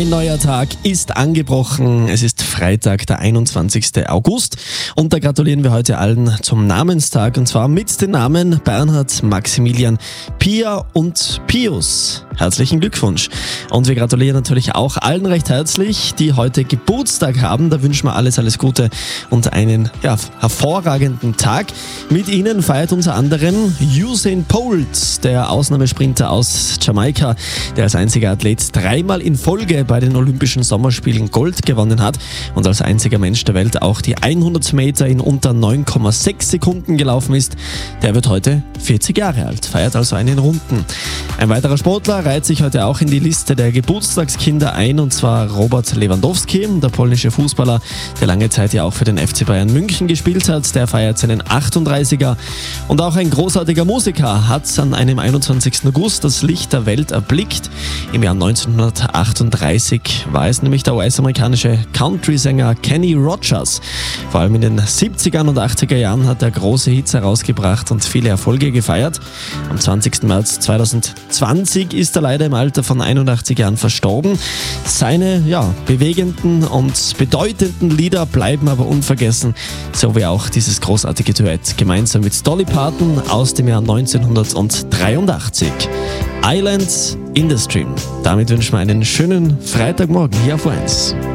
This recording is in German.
Ein neuer Tag ist angebrochen. Es ist Freitag, der 21. August. Und da gratulieren wir heute allen zum Namenstag. Und zwar mit den Namen Bernhard, Maximilian, Pia und Pius. Herzlichen Glückwunsch. Und wir gratulieren natürlich auch allen recht herzlich, die heute Geburtstag haben. Da wünschen wir alles Gute und einen hervorragenden Tag. Mit ihnen feiert unter anderem Usain Bolt, der Ausnahmesprinter aus Jamaika, der als einziger Athlet dreimal in Folge bei den Olympischen Sommerspielen Gold gewonnen hat und als einziger Mensch der Welt auch die 100 Meter in unter 9,6 Sekunden gelaufen ist. Der wird heute 40 Jahre alt, feiert also einen Runden. Ein weiterer Sportler reiht sich heute auch in die Liste der Geburtstagskinder ein, und zwar Robert Lewandowski, der polnische Fußballer, der lange Zeit ja auch für den FC Bayern München gespielt hat. Der feiert seinen 38er. Und auch ein großartiger Musiker hat an einem 21. August das Licht der Welt erblickt. Im Jahr 1938 war es nämlich der US-amerikanische Country-Sänger Kenny Rogers. Vor allem in den 70er und 80er Jahren hat er große Hits herausgebracht und viele Erfolge gefeiert. Am 20. März 2020 ist er leider im Alter von 81 Jahren verstorben. Seine bewegenden und bedeutenden Lieder bleiben aber unvergessen, so wie auch dieses großartige Duett gemeinsam mit Dolly Parton aus dem Jahr 1983. Islands in the Stream. Damit wünschen wir einen schönen Freitagmorgen hier auf 1.